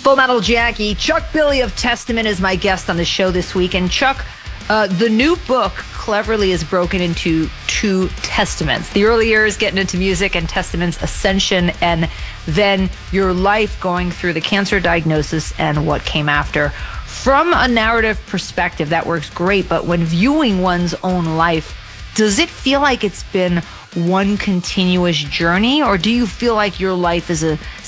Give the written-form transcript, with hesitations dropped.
Full Metal Jackie. Chuck Billy of Testament is my guest on the show this week. And Chuck, the new book cleverly is broken into two testaments. The early years getting into music and Testament's ascension, and then your life going through the cancer diagnosis and what came after. From a narrative perspective, that works great. But when viewing one's own life, does it feel like it's been one continuous journey, or do you feel like your life is a